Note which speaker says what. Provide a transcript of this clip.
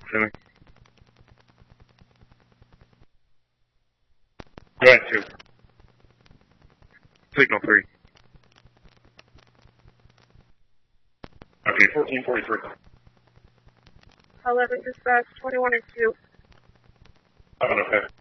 Speaker 1: Jimmy. Go ahead, 2. Signal 3. Okay, 1443.
Speaker 2: 11 dispatch, 21 and 2.
Speaker 1: 11, okay.